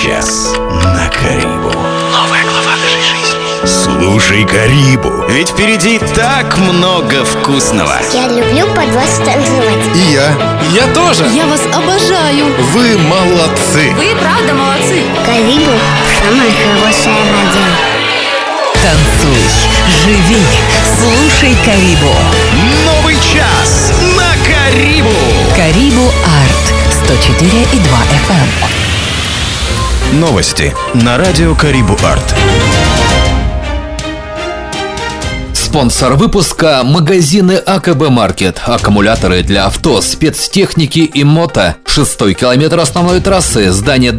час на Карибу. Новая глава нашей жизни. Слушай Карибу, ведь впереди так много вкусного. Я люблю под вас танцевать. И я тоже. Я вас обожаю. Вы молодцы. Вы правда молодцы. Карибу – самая хорошая радио. Танцуй, живи, слушай Карибу. Новый час на Карибу. Карибу Арт 104,2 FM. Новости на радио Карибу Арт. Спонсор выпуска – магазины АКБ Маркет. Аккумуляторы для авто, спецтехники и мото. 6-й километр основной трассы, здание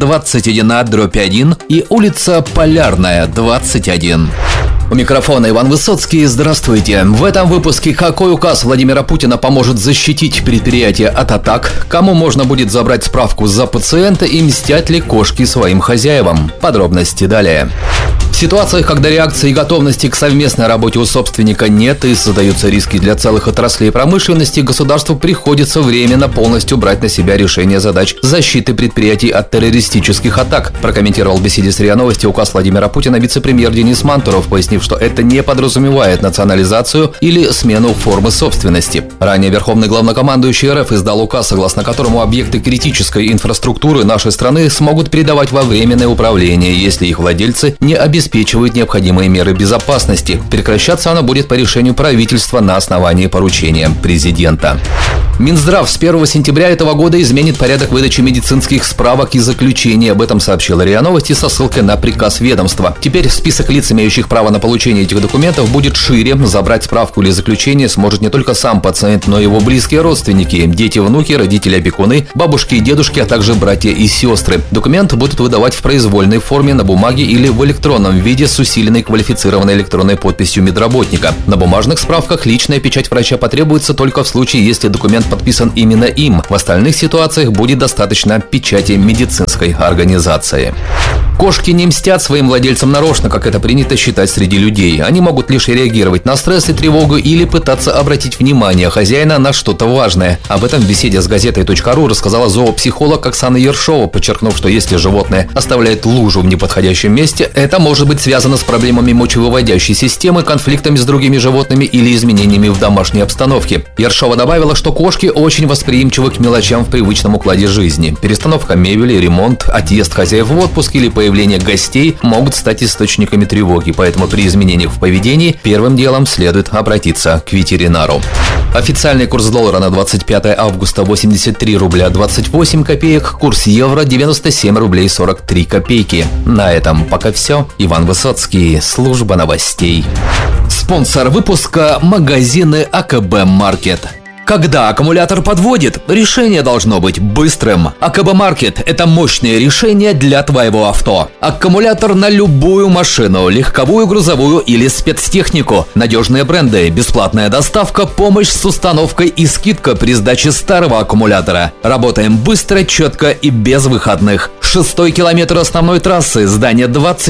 21/1 и улица Полярная, 21. У микрофона Иван Высоцкий. Здравствуйте. В этом выпуске какой указ Владимира Путина поможет защитить предприятие от атак, кому можно будет забрать справку за пациента и мстят ли кошки своим хозяевам. Подробности далее. В ситуациях, когда реакции и готовности к совместной работе у собственника нет и создаются риски для целых отраслей промышленности, государству приходится временно полностью брать на себя решение задач защиты предприятий от террористических атак, прокомментировал в беседе с РИА Новости указ Владимира Путина вице-премьер Денис Мантуров, пояснив, что это не подразумевает национализацию или смену формы собственности. Ранее Верховный главнокомандующий РФ издал указ, согласно которому объекты критической инфраструктуры нашей страны смогут передавать во временное управление, если их владельцы не обеспечивают необходимые меры безопасности. Прекращаться оно будет по решению правительства на основании поручения президента. Минздрав с 1 сентября этого года изменит порядок выдачи медицинских справок и заключений. Об этом сообщила РИА Новости со ссылкой на приказ ведомства. Теперь список лиц, имеющих право на получение этих документов, будет шире. Забрать справку или заключение сможет не только сам пациент, но и его близкие родственники, дети, внуки, родители, опекуны, бабушки и дедушки, а также братья и сестры. Документ будут выдавать в произвольной форме на бумаге или в электронном виде с усиленной квалифицированной электронной подписью медработника. На бумажных справках личная печать врача потребуется только в случае, если документ подписан именно им. В остальных ситуациях будет достаточно печати медицинской организации. Кошки не мстят своим владельцам нарочно, как это принято считать среди людей. Они могут лишь реагировать на стресс и тревогу или пытаться обратить внимание хозяина на что-то важное. Об этом в беседе с газетой.ру рассказала зоопсихолог Оксана Ершова, подчеркнув, что если животное оставляет лужу в неподходящем месте, это может быть связано с проблемами мочевыводящей системы, конфликтами с другими животными или изменениями в домашней обстановке. Ершова добавила, что кошки очень восприимчивы к мелочам в привычном укладе жизни. Перестановка мебели, ремонт, отъезд хозяев в отпуск или появление гостей могут стать источниками тревоги, поэтому при изменениях в поведении первым делом следует обратиться к ветеринару. Официальный курс доллара на 25 августа 83 рубля 28 копеек, курс евро 97 рублей 43 копейки. На этом пока все. Иван Высоцкий, служба новостей. Спонсор выпуска – магазины АКБ Маркет. Когда аккумулятор подводит, решение должно быть быстрым. АКБ Маркет – это мощное решение для твоего авто. Аккумулятор на любую машину, легковую, грузовую или спецтехнику. Надежные бренды, бесплатная доставка, помощь с установкой и скидка при сдаче старого аккумулятора. Работаем быстро, четко и без выходных. 6-й километр основной трассы, здание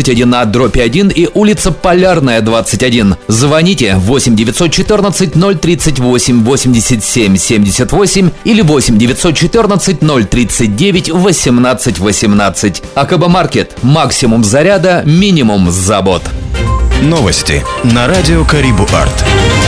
21/1 и улица Полярная, 21. Звоните 8 914 038 87 78 или 8 914 039 18 18. АКБ Маркет. Максимум заряда, минимум забот. Новости на радио Карибу Арт.